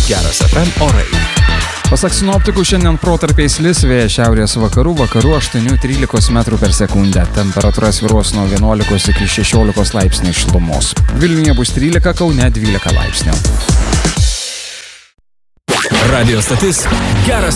Geras FM orai. Pasak sinoptikų, šiandien protarpiais lis, vėjas šiaurės vakarų 8-13 metrų per sekundę. Temperatūra svyruos nuo 11 iki 16 laipsnių šilumos. Vilniuje bus 13, Kaune 12 laipsnių. Radio stotis Geras